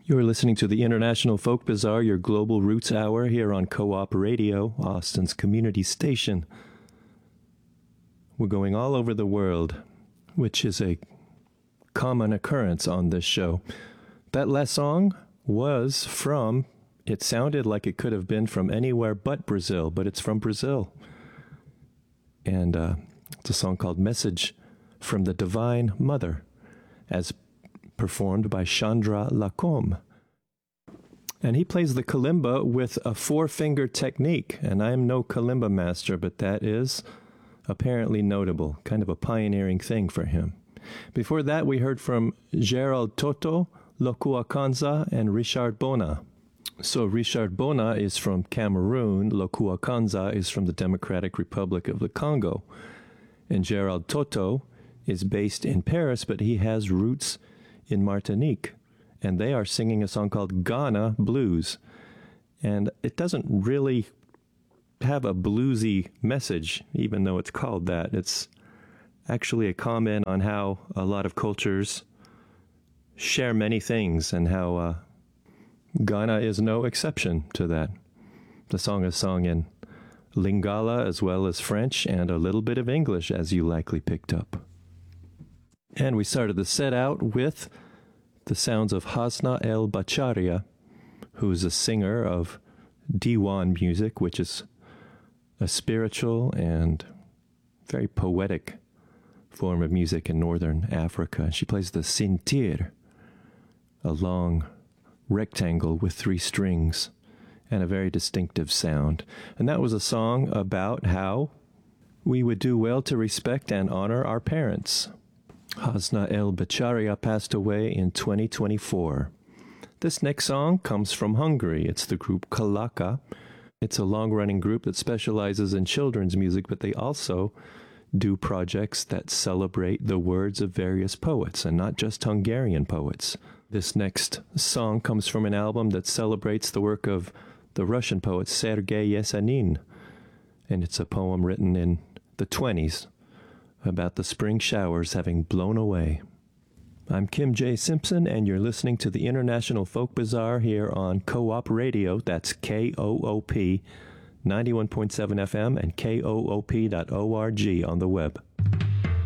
You're listening to the International Folk Bazaar, your global roots hour here on Co-op Radio, Austin's community station. We're going all over the world, which is a common occurrence on this show. That last song was from, it sounded like it could have been from anywhere but Brazil, but it's from Brazil. And it's a song called Message from the Divine Mother, as performed by Chandra Lacombe. And he plays the kalimba with a four-finger technique, and I am no kalimba master, but that is apparently notable, kind of a pioneering thing for him. Before that, we heard from Gerald Toto, Lokua Kanza, and Richard Bona. So Richard Bona is from Cameroon, Lokua Kanza is from the Democratic Republic of the Congo, and Gerald Toto is based in Paris, but he has roots in Martinique, and they are singing a song called Ghana Blues. And it doesn't really have a bluesy message, even though it's called that. It's actually a comment on how a lot of cultures share many things, and how Ghana is no exception to that. The song is sung in Lingala as well as French, and a little bit of English, as you likely picked up. And we started the set out with the sounds of Hasna El Bacharia, who is a singer of Diwan music, which is a spiritual and very poetic form of music in northern Africa. She plays the sintir, a long rectangle with 3 strings and a very distinctive sound. And that was a song about how we would do well to respect and honor our parents. Hasna El Bacharia passed away in 2024. This next song comes from Hungary. It's the group Kalaka. It's a long-running group that specializes in children's music, but they also do projects that celebrate the words of various poets, and not just Hungarian poets. This next song comes from an album that celebrates the work of the Russian poet Sergei Yesenin, and it's a poem written in the 20s about the spring showers having blown away. I'm Kim J. Simpson, and you're listening to the International Folk Bazaar here on Co-op Radio. That's KOOP 91.7 FM and KOOP.org on the web.